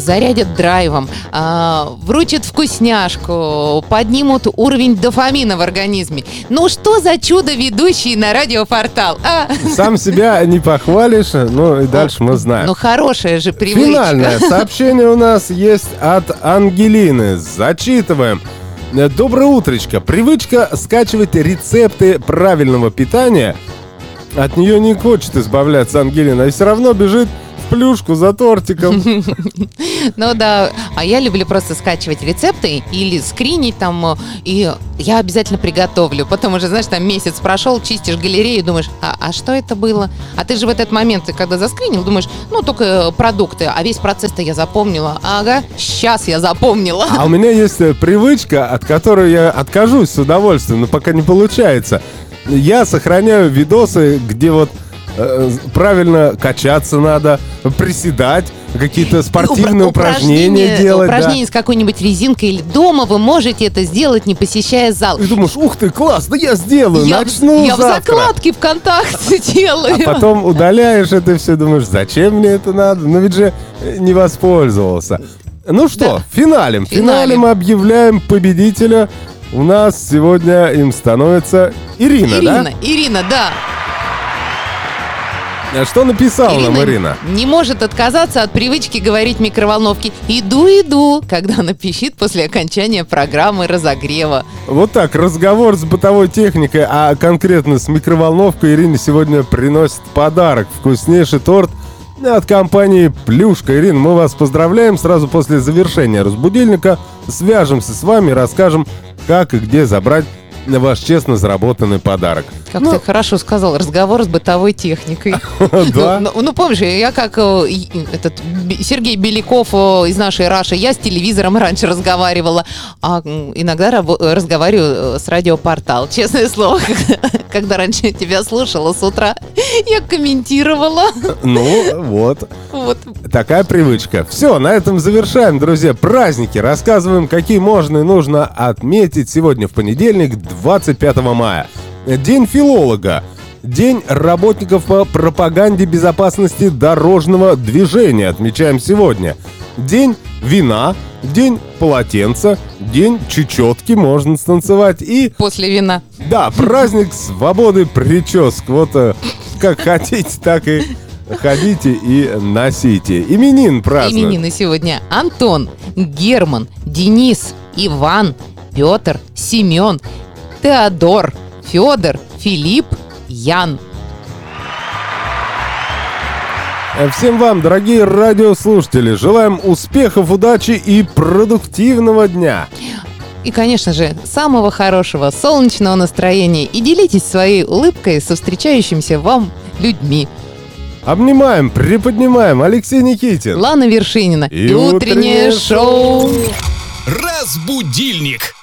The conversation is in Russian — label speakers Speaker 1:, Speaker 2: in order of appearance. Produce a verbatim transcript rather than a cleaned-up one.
Speaker 1: зарядят драйвом, а, вручат вкусняшку, поднимут уровень дофамина в организме. Ну что за чудо-ведущий на радиопортал, а?
Speaker 2: Сам себя не похвалишь, ну и дальше мы знаем.
Speaker 1: Ну хорошая же привычка.
Speaker 2: Финальное сообщение у нас есть от Ангелины. Зачитываем. Доброе утречко. Привычка скачивать рецепты правильного питания. От нее не хочет избавляться Ангелина, и все равно бежит в плюшку за тортиком.
Speaker 1: Ну да, а я люблю просто скачивать рецепты или скринить там, и я обязательно приготовлю. Потом уже, знаешь, там месяц прошел, чистишь галерею, думаешь, а, а что это было? А ты же в этот момент, когда заскринил, думаешь, ну только продукты, а весь процесс-то я запомнила. Ага, сейчас я запомнила.
Speaker 2: А у меня есть привычка, от которой я откажусь с удовольствием, но пока не получается. Я сохраняю видосы, где вот э, правильно качаться надо, приседать, какие-то спортивные
Speaker 1: Упра-
Speaker 2: упражнения,
Speaker 1: упражнения,
Speaker 2: делать.
Speaker 1: Упражнения
Speaker 2: да.
Speaker 1: с какой-нибудь резинкой или дома вы можете это сделать, не посещая зал.
Speaker 2: И думаешь, ух ты, класс, да я сделаю,
Speaker 1: Я,
Speaker 2: начну
Speaker 1: я в
Speaker 2: завтра.
Speaker 1: закладке ВКонтакте делаю.
Speaker 2: А потом удаляешь это все, думаешь, зачем мне это надо? Ну ведь же не воспользовался. Ну что,
Speaker 1: Да.
Speaker 2: финалем. В финале
Speaker 1: Финалем.
Speaker 2: мы объявляем победителя. У нас сегодня им становится Ирина,
Speaker 1: Ирина,
Speaker 2: да?
Speaker 1: Ирина, да.
Speaker 2: А что написала нам Ирина?
Speaker 1: не может отказаться от привычки говорить в микроволновке «иду, иду», когда она пищит после окончания программы разогрева.
Speaker 2: Вот так, разговор с бытовой техникой, а конкретно с микроволновкой Ирине сегодня приносит подарок. Вкуснейший торт от компании «Плюшка». Ирина, мы вас поздравляем. Сразу после завершения разбудильника свяжемся с вами и расскажем, как и где забрать ваш честно заработанный подарок.
Speaker 1: Как
Speaker 2: Ну,
Speaker 1: ты хорошо сказал, разговор с бытовой техникой.
Speaker 2: Да.
Speaker 1: Ну, ну, помнишь, я как э, и- этот Б- Сергей Беляков э, из нашей Раши, я с телевизором раньше разговаривала, а м, иногда рабо- разговариваю э, с радиопортал. Честное слово, когда, когда раньше тебя слушала с утра, я комментировала.
Speaker 2: Ну, вот.
Speaker 1: Вот.
Speaker 2: Такая привычка. Все, на этом завершаем, друзья. Праздники. Рассказываем, какие можно и нужно отметить сегодня в понедельник, двадцать пятого мая. День филолога. День работников по пропаганде безопасности дорожного движения отмечаем сегодня. День вина, день полотенца, день чечетки, можно станцевать. И,
Speaker 1: После вина.
Speaker 2: да, праздник свободы прическ. Вот э, как хотите, так и ходите и носите. Именин празднуют.
Speaker 1: Именины сегодня Антон, Герман, Денис, Иван, Петр, Семен, Теодор, Федор, Филипп, Ян.
Speaker 2: Всем вам, дорогие радиослушатели, желаем успехов, удачи и продуктивного дня.
Speaker 1: И, конечно же, самого хорошего солнечного настроения. И делитесь своей улыбкой со встречающимися вам людьми.
Speaker 2: Обнимаем, приподнимаем. Алексей Никитин.
Speaker 1: Лана Вершинина
Speaker 2: И
Speaker 1: и
Speaker 2: утреннее
Speaker 1: утреннее шоу.
Speaker 3: Разбудильник.